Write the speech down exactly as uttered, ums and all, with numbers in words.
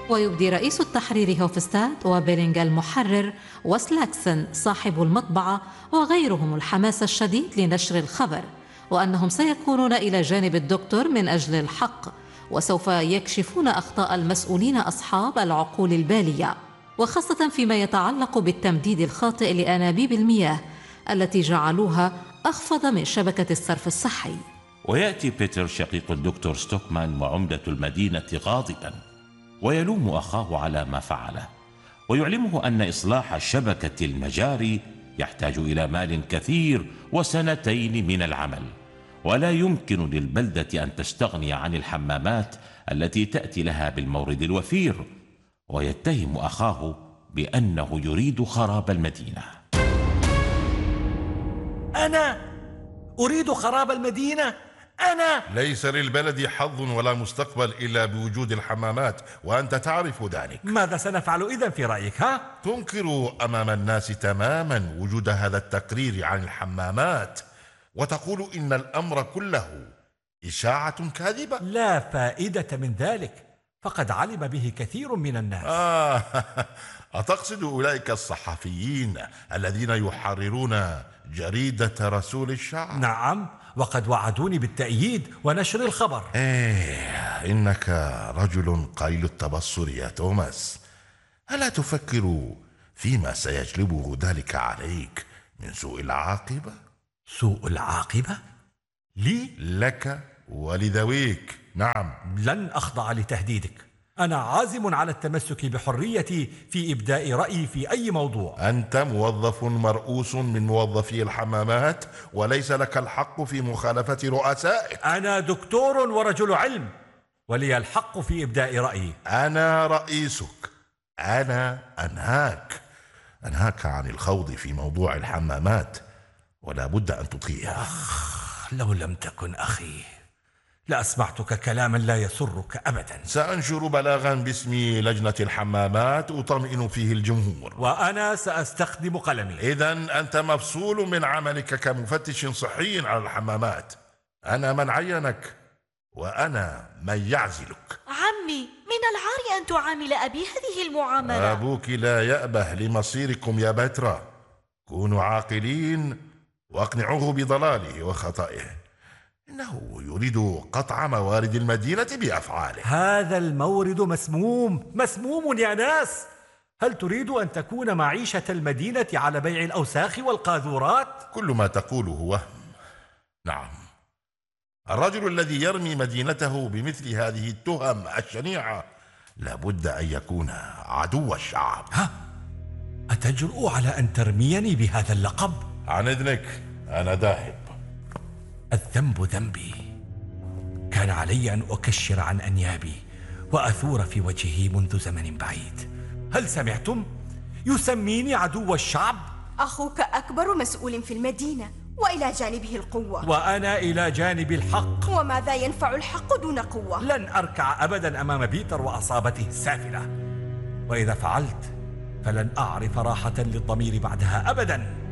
ويبدي رئيس التحرير هوفستاد وبيرينغ المحرر وسلاكسن صاحب المطبعة وغيرهم الحماس الشديد لنشر الخبر، وأنهم سيكونون إلى جانب الدكتور من أجل الحق، وسوف يكشفون أخطاء المسؤولين أصحاب العقول البالية، وخاصة فيما يتعلق بالتمديد الخاطئ لأنابيب المياه التي جعلوها أخفض من شبكة الصرف الصحي. ويأتي بيتر شقيق الدكتور ستوكمان وعمدة المدينة غاضبا، ويلوم أخاه على ما فعله، ويعلمه أن إصلاح شبكة المجاري يحتاج إلى مال كثير وسنتين من العمل، ولا يمكن للبلدة أن تستغني عن الحمامات التي تأتي لها بالمورد الوفير، ويتهم أخاه بأنه يريد خراب المدينة. أنا أريد خراب المدينة؟ أنا؟ ليس للبلد حظ ولا مستقبل إلا بوجود الحمامات، وأنت تعرف ذلك. ماذا سنفعل إذن في رأيك؟ ها؟ تنكر أمام الناس تماما وجود هذا التقرير عن الحمامات، وتقول إن الأمر كله إشاعة كاذبة. لا فائدة من ذلك، فقد علم به كثير من الناس. آه أتقصد أولئك الصحفيين الذين يحررون جريدة رسول الشعب؟ نعم، وقد وعدوني بالتأييد ونشر الخبر. إيه، إنك رجل قليل التبصر يا توماس. ألا تفكر فيما سيجلبه ذلك عليك من سوء العاقبة؟ سوء العاقبة؟ لي؟ لك ولذويك، نعم. لن أخضع لتهديدك. أنا عازم على التمسك بحريتي في إبداء رأيي في أي موضوع. أنت موظف مرؤوس من موظفي الحمامات، وليس لك الحق في مخالفة رؤسائك. أنا دكتور ورجل علم، ولي الحق في إبداء رأيي. أنا رئيسك، أنا أنهاك أنهاك عن الخوض في موضوع الحمامات، ولا بد أن تطيع. أخ، لو لم تكن أخي لأسمعتك كلاما لا يسرك أبدا. سأنشر بلاغا باسم لجنة الحمامات أطمئن فيه الجمهور، وأنا سأستخدم قلمي. إذن أنت مفصول من عملك كمفتش صحي على الحمامات. أنا من عينك، وأنا من يعزلك. عمي، من العار أن تعامل أبي هذه المعاملة. أبوك لا يأبه لمصيركم يا بترا. كونوا عاقلين واقنعوه بضلاله وخطئه. إنه يريد قطع موارد المدينة بأفعاله. هذا المورد مسموم مسموم يا ناس. هل تريد أن تكون معيشة المدينة على بيع الأوساخ والقاذورات؟ كل ما تقوله وهم. نعم، الرجل الذي يرمي مدينته بمثل هذه التهم الشنيعة لابد أن يكون عدو الشعب. ها؟ أتجرؤ على أن ترميني بهذا اللقب؟ عن إذنك، أنا ذاهب. الذنب ذنبي. كان علي أن أكشر عن أنيابي وأثور في وجهه منذ زمن بعيد. هل سمعتم؟ يسميني عدو الشعب. أخوك أكبر مسؤول في المدينة، وإلى جانبه القوة، وأنا إلى جانب الحق. وماذا ينفع الحق دون قوة؟ لن أركع أبدا أمام بيتر وأصابته السافلة، وإذا فعلت فلن أعرف راحة للضمير بعدها أبدا.